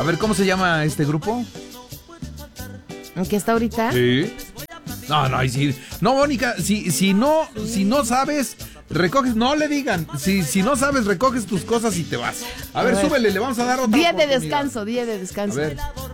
A ver, ¿cómo se llama este grupo? ¿En qué está ahorita? Sí. No, ahí sí. No, Mónica, si no sabes, recoges, no le digan. Si no sabes, recoges tus cosas y te vas. A ver, súbele, le vamos a dar otra Día de oportunidad. descanso, día de descanso. A ver.